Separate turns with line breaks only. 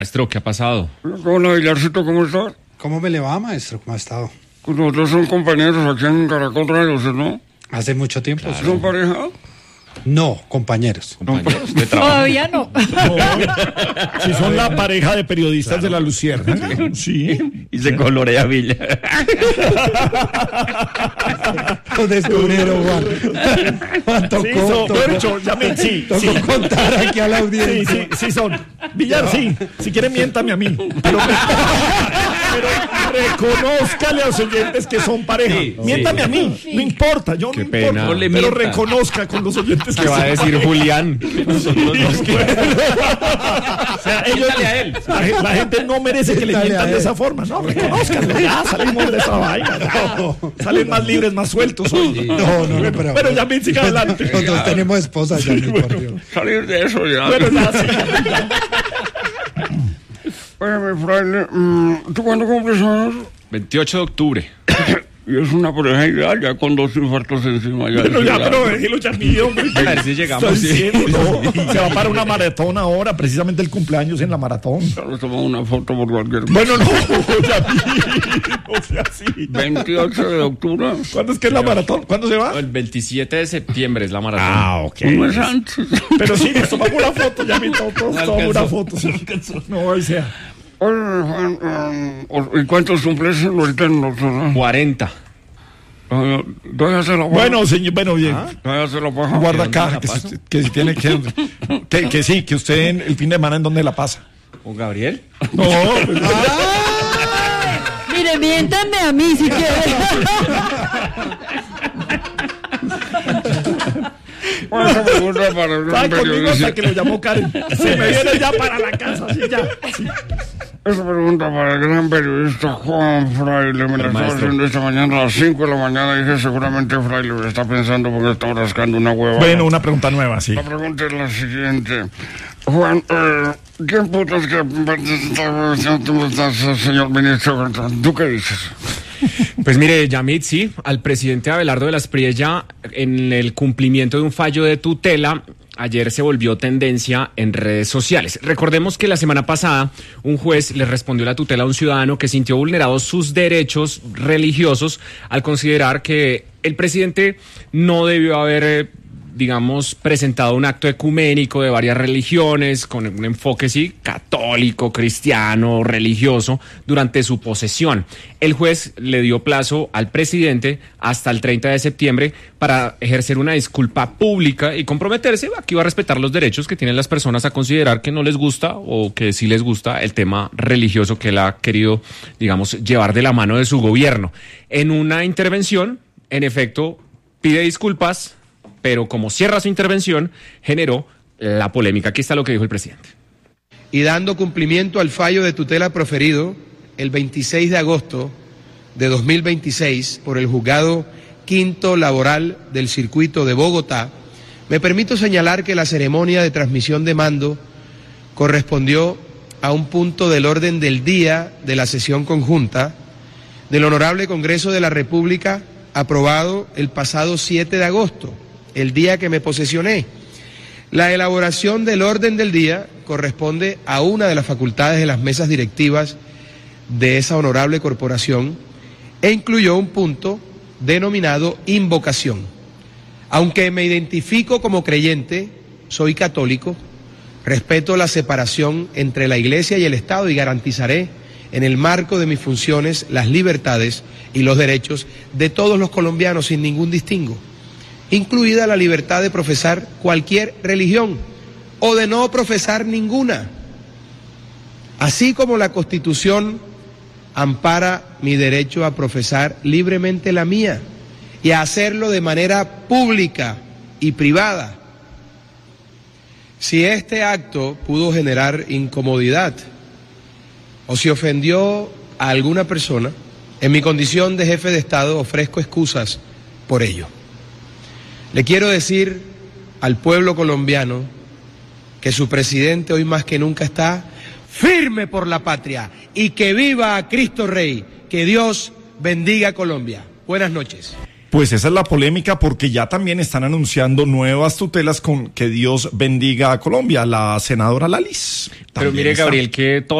Maestro, ¿qué ha pasado?
Hola, Hilarcito, ¿cómo estás?
¿Cómo me le va, maestro? ¿Cómo ha estado?
Pues nosotros somos compañeros aquí en Caracol Radio, ¿no?
Hace mucho tiempo.
Claro.
¿Son pareja?
No, compañeros.
Compañeros de trabajo.
Todavía no.
Si son la pareja de periodistas de la Lucierna. Sí.
Y se colorea Villa.
Lo descubrieron, Juan. Juan, tocó
tocó
contar aquí a la audiencia.
Sí son. Villar, sí. Si quiere, miéntame a mí. Pero reconózcale a los oyentes que son pareja.
Sí,
miéntame a mí. No importa, yo
Qué
no
pena.
importa.
No le
Pero
mienta.
reconozca con los oyentes que
¿Qué va a decir Julián? Nosotros los que...
O sea, ellos, la gente no merece que le
Dale
mientan
a
de
él.
esa forma, ¿no? Reconózcanlo, ya salimos de esa vaina. Ya. Salen más libres, más sueltos hoy.
No,
Pero ya me siga adelante.
Nosotros tenemos esposa ya, por Dios.
Salir de eso ya.
Bueno, ya, sí.
Oye, mi fraile, ¿tú cuándo cumples años?
28 de octubre.
Y es una pareja ideal, ya con 2 infartos encima. Ya
Pero
es
ya,
ideal.
pero déjelo ya mío, hombre.
A ver si llegamos.
Estoy diciendo, no. Se va para una maratón ahora, precisamente el cumpleaños en la maratón.
Nos tomamos una foto por cualquier cosa.
Bueno, no, ya o sea, sí.
28 de octubre.
¿Cuándo es que es la maratón? ¿Cuándo se va?
El 27 de septiembre es la maratón.
Ok.
Un mes antes.
Pero sí, nos tomamos una foto, ya me tomamos una foto. Sí. No, hoy sea.
Oye, Juan, ¿y cuántos cumples ahorita en los...
40.
¿Dónde se la paja?
Bueno, señor, bueno, bien.
¿Dónde se la paja?
Guarda
¿dónde la
acá,
paso?
que si tiene que sí, que usted en el fin de semana en dónde la pasa.
¿O Gabriel?
No, pues,
Mire, miéntanme a mí si quieren.
Bueno, esa pregunta para un
estaba conmigo
periodista.
hasta que lo llamó Karen. Se me viene ya para la casa, sí, ya. Sí.
Esa pregunta para el gran periodista Juan Fraile. Me la estaba
maestro.
haciendo esta mañana a las 5 de la mañana. Dije, seguramente Fraile está pensando porque está rascando una hueva.
Bueno, una pregunta nueva, sí.
La pregunta es la siguiente. Juan, ¿quién putas que señor ministro? ¿Tú qué dices?
Pues mire, Yamit, sí, al presidente Abelardo de la Espriella, en el cumplimiento de un fallo de tutela, ayer se volvió tendencia en redes sociales. Recordemos que la semana pasada un juez le respondió la tutela a un ciudadano que sintió vulnerados sus derechos religiosos al considerar que el presidente no debió haber digamos, presentado un acto ecuménico de varias religiones, con un enfoque, sí, católico, cristiano, religioso, durante su posesión. El juez le dio plazo al presidente hasta el 30 de septiembre para ejercer una disculpa pública y comprometerse a que iba a respetar los derechos que tienen las personas a considerar que no les gusta o que sí les gusta el tema religioso que él ha querido, digamos, llevar de la mano de su gobierno. En una intervención, en efecto, pide disculpas, pero como cierra su intervención, generó la polémica. Aquí está lo que dijo el presidente.
Y dando cumplimiento al fallo de tutela proferido el 26 de agosto de 2026 por el Juzgado Quinto Laboral del Circuito de Bogotá, me permito señalar que la ceremonia de transmisión de mando correspondió a un punto del orden del día de la sesión conjunta del Honorable Congreso de la República aprobado el pasado 7 de agosto, el día que me posesioné. La elaboración del orden del día corresponde a una de las facultades de las mesas directivas de esa honorable corporación e incluyó un punto denominado invocación. Aunque me identifico como creyente, soy católico, respeto la separación entre la Iglesia y el Estado y garantizaré en el marco de mis funciones las libertades y los derechos de todos los colombianos sin ningún distingo, incluida la libertad de profesar cualquier religión o de no profesar ninguna, así como la Constitución ampara mi derecho a profesar libremente la mía y a hacerlo de manera pública y privada. Si este acto pudo generar incomodidad o si ofendió a alguna persona, en mi condición de jefe de Estado ofrezco excusas por ello. Le quiero decir al pueblo colombiano que su presidente hoy más que nunca está firme por la patria y que viva a Cristo Rey, que Dios bendiga a Colombia. Buenas noches.
Pues esa es la polémica, porque ya también están anunciando nuevas tutelas con que Dios bendiga a Colombia, la senadora Lalis.
Pero mire, Gabriel, que todo